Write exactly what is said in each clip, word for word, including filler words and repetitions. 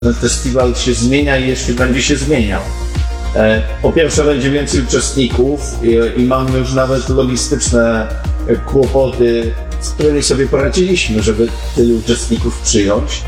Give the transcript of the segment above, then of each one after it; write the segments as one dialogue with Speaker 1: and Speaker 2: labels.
Speaker 1: Ten festiwal się zmienia i jeszcze będzie się zmieniał. Po pierwsze będzie więcej uczestników i, i mamy już nawet logistyczne kłopoty, z którymi sobie poradziliśmy, żeby tylu uczestników przyjąć.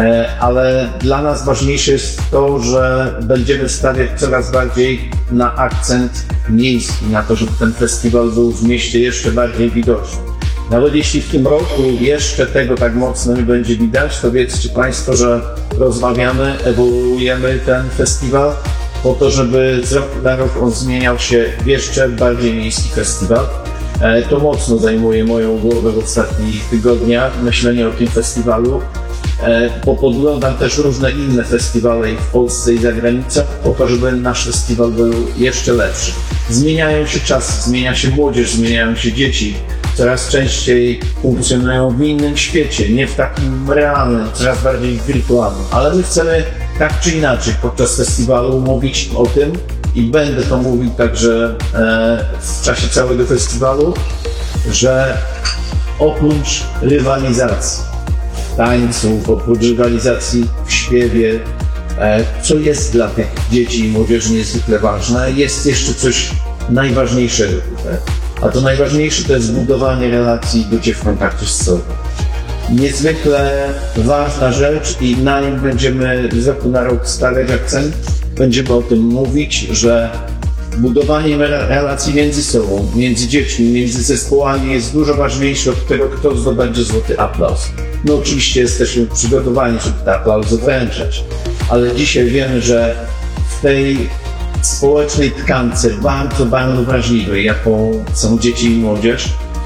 Speaker 1: Ale dla nas ważniejsze jest to, że będziemy stawiać coraz bardziej na akcent miejski, na to, żeby ten festiwal był w mieście jeszcze bardziej widoczny. Nawet jeśli w tym roku jeszcze tego tak mocno nie będzie widać, to wiedzcie Państwo, że rozmawiamy, ewoluujemy ten festiwal po to, żeby z roku na rok on zmieniał się w jeszcze bardziej miejski festiwal. To mocno zajmuje moją głowę w ostatnich tygodniach, myślenie o tym festiwalu, bo podglądam też różne inne festiwale i w Polsce i za granicą, po to, żeby nasz festiwal był jeszcze lepszy. Zmieniają się czasy, zmienia się młodzież, zmieniają się dzieci. Coraz częściej funkcjonują w innym świecie, nie w takim realnym, coraz bardziej wirtualnym. Ale my chcemy tak czy inaczej podczas festiwalu mówić o tym i będę to mówił także e, w czasie całego festiwalu, że oprócz rywalizacji tańców, oprócz rywalizacji w śpiewie, e, co jest dla tych dzieci i młodzieży niezwykle ważne, jest jeszcze coś najważniejszego tutaj. A to najważniejsze to jest budowanie relacji i bycie w kontakcie z sobą. Niezwykle ważna rzecz i na nim będziemy z roku na rok stawiać akcent. Będziemy o tym mówić, że budowanie relacji między sobą, między dziećmi, między zespołami jest dużo ważniejsze od tego, kto zdobędzie złoty aplauz. No oczywiście jesteśmy przygotowani, żeby te aplauzy wręczać, ale dzisiaj wiemy, że w tej społecznej tkance bardzo, bardzo wrażliwej, jaką są dzieci i młodzież,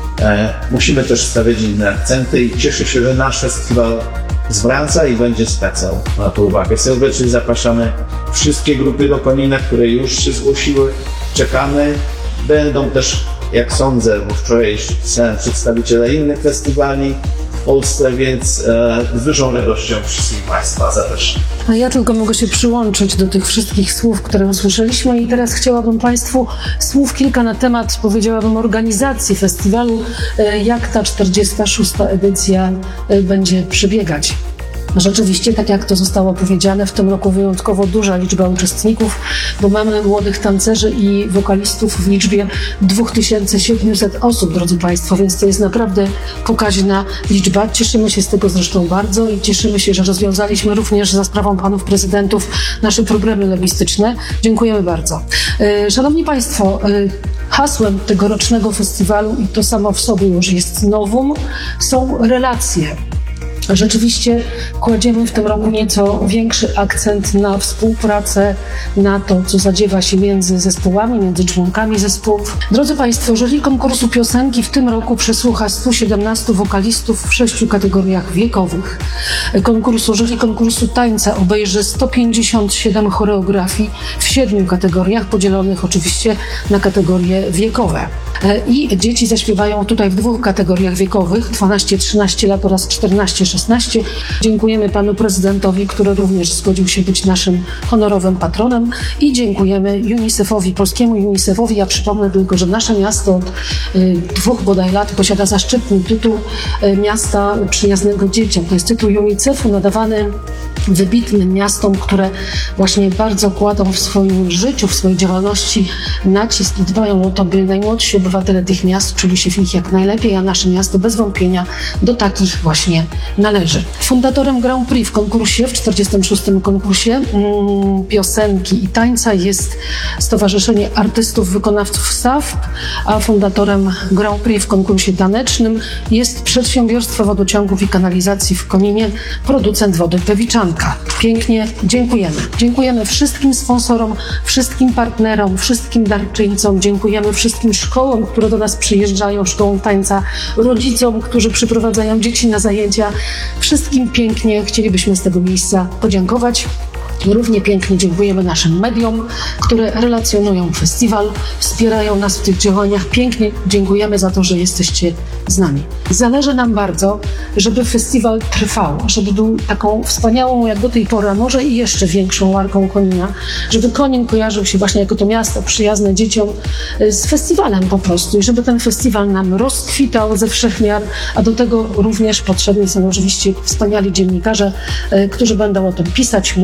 Speaker 1: e, musimy też stawiać inne akcenty i cieszę się, że nasz festiwal zwraca i będzie zwracał na to uwagę. Serdecznie zapraszamy wszystkie grupy do Konina, które już się zgłosiły. Czekamy. Będą też, jak sądzę, bo wczoraj pisałem przedstawiciele innych festiwali w Polsce, więc e, z dużą radością wszystkich Państwa zapraszam.
Speaker 2: A ja tylko mogę się przyłączyć do tych wszystkich słów, które usłyszeliśmy i teraz chciałabym Państwu słów kilka na temat, powiedziałabym, organizacji festiwalu, jak ta czterdziesta szósta edycja będzie przebiegać. Rzeczywiście, tak jak to zostało powiedziane, w tym roku wyjątkowo duża liczba uczestników, bo mamy młodych tancerzy i wokalistów w liczbie dwa tysiące siedemset osób, drodzy Państwo, więc to jest naprawdę pokaźna liczba. Cieszymy się z tego zresztą bardzo i cieszymy się, że rozwiązaliśmy również za sprawą panów prezydentów nasze problemy logistyczne. Dziękujemy bardzo. Szanowni Państwo, hasłem tegorocznego festiwalu, i to samo w sobie już jest novum, są relacje. Rzeczywiście kładziemy w tym roku nieco większy akcent na współpracę, na to, co zadziewa się między zespołami, między członkami zespołów. Drodzy Państwo, jury konkursu piosenki w tym roku przesłucha stu siedemnastu wokalistów w sześciu kategoriach wiekowych. Konkursu, jury konkursu tańca obejrzy sto pięćdziesiąt siedem choreografii w siedmiu kategoriach, podzielonych oczywiście na kategorie wiekowe. I dzieci zaśpiewają tutaj w dwóch kategoriach wiekowych, dwanaście trzynaście lat oraz czternaście szesnaście. Dziękujemy panu prezydentowi, który również zgodził się być naszym honorowym patronem i dziękujemy UNICEF-owi, polskiemu UNICEF-owi. Ja przypomnę tylko, że nasze miasto od y, dwóch bodaj lat posiada zaszczytny tytuł y, miasta przyjaznego dzieciom. To jest tytuł UNICEF-u nadawany wybitnym miastom, które właśnie bardzo kładą w swoim życiu, w swojej działalności nacisk i dbają o to, by najmłodsi obywatele tych miast czuli się w nich jak najlepiej, a nasze miasto bez wątpienia do takich właśnie należy. Fundatorem Grand Prix w konkursie, w czterdziestym szóstym konkursie mm, piosenki i tańca jest Stowarzyszenie Artystów Wykonawców S A W, a fundatorem Grand Prix w konkursie tanecznym jest Przedsiębiorstwo Wodociągów i Kanalizacji w Koninie, producent wody Pewiczanka. Pięknie dziękujemy. Dziękujemy wszystkim sponsorom, wszystkim partnerom, wszystkim darczyńcom, dziękujemy wszystkim szkołom, które do nas przyjeżdżają, szkołom tańca, rodzicom, którzy przyprowadzają dzieci na zajęcia. Wszystkim pięknie chcielibyśmy z tego miejsca podziękować. Równie pięknie dziękujemy naszym mediom, które relacjonują festiwal, wspierają nas w tych działaniach. Pięknie dziękujemy za to, że jesteście z nami. Zależy nam bardzo, żeby festiwal trwał, żeby był taką wspaniałą jak do tej pory, a może i jeszcze większą marką Konina, żeby Konin kojarzył się właśnie jako to miasto przyjazne dzieciom z festiwalem po prostu i żeby ten festiwal nam rozkwitał ze wszech miar, a do tego również potrzebni są oczywiście wspaniali dziennikarze, którzy będą o tym pisać,